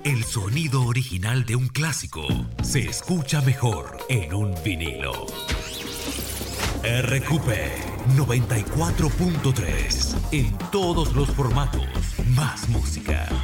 El sonido original de un clásico se escucha mejor en un vinilo. RQP 94.3. En todos los formatos. Más música.